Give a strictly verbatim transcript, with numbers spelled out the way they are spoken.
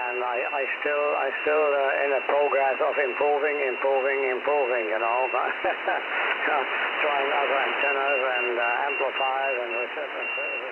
and I, I still, I still uh, in a progress of improving, improving, improving. You know, trying other antennas and uh, amplifiers and receptors.